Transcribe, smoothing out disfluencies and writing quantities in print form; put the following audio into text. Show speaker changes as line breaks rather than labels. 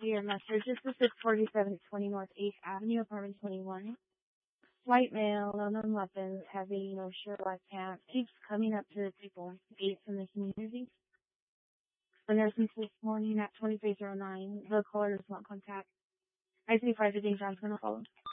your message. This is 64720 North 8th Avenue, apartment 21. White male, unknown weapons, heavy, no shirt, black pants, keeps coming up to the people's gates in the community. The nurse this morning at 2309, the caller does not contact. I see 5 John's gonna follow.